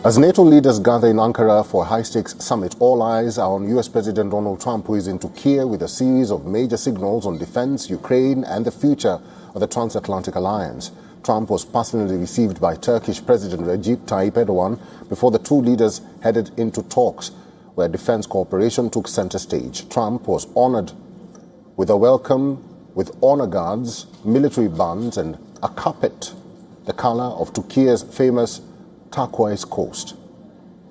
As NATO leaders gather in Ankara for a high-stakes summit, all eyes are on U.S. President Donald Trump, who is in Turkey with a series of major signals on defense, Ukraine, and the future of the transatlantic alliance. Trump was personally received by Turkish President Recep Tayyip Erdogan before the two leaders headed into talks where defense cooperation took center stage. Trump was honored with a welcome with honor guards, military bands, and a carpet, the color of Turkey's famous turquoise coast.